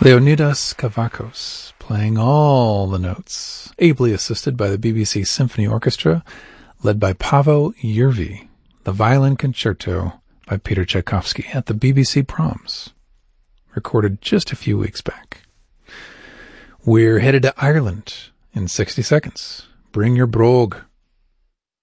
Leonidas Kavakos, playing all the notes, ably assisted by the BBC Symphony Orchestra, led by Paavo Järvi, the Violin Concerto by Peter Tchaikovsky at the BBC Proms, recorded just a few weeks back. We're headed to Ireland in 60 seconds. Bring your brogue.